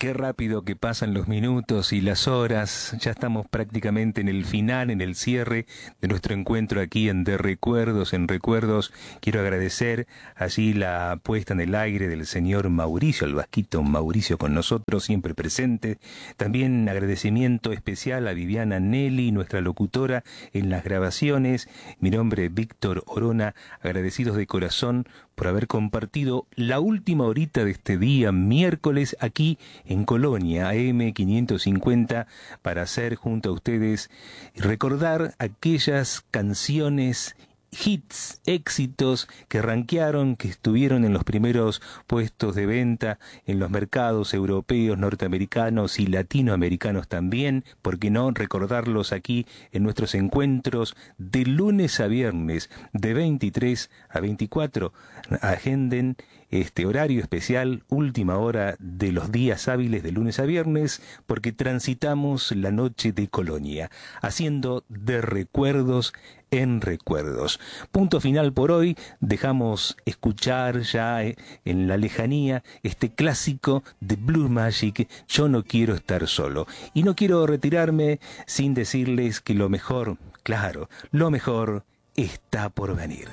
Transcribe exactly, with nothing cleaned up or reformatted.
Qué rápido que pasan los minutos y las horas. Ya estamos prácticamente en el final, en el cierre de nuestro encuentro aquí en De Recuerdos en Recuerdos. Quiero agradecer allí la puesta en el aire del señor Mauricio, el vasquito Mauricio con nosotros, siempre presente. También agradecimiento especial a Viviana Nelly, nuestra locutora en las grabaciones. Mi nombre es Víctor Orona, agradecidos de corazón por haber compartido la última horita de este día miércoles aquí en Colonia, A M quinientos cincuenta, para hacer junto a ustedes y recordar aquellas canciones, hits, éxitos que rankearon, que estuvieron en los primeros puestos de venta en los mercados europeos, norteamericanos y latinoamericanos también. ¿Por qué no recordarlos aquí en nuestros encuentros de lunes a viernes de veintitrés a veinticuatro? Agenden este horario especial, última hora de los días hábiles de lunes a viernes, porque transitamos la noche de Colonia, haciendo de recuerdos en recuerdos. Punto final por hoy. Dejamos escuchar ya eh, en la lejanía este clásico de Blue Magic, Yo no quiero estar solo. Y no quiero retirarme sin decirles que lo mejor, claro, lo mejor está por venir.